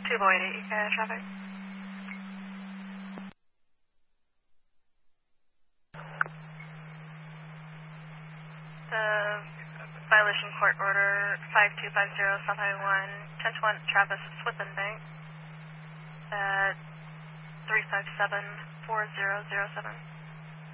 To avoid it, traffic. The violation court order 5250 South Highway 1, 10-1 Travis Swithenbank at 3574007.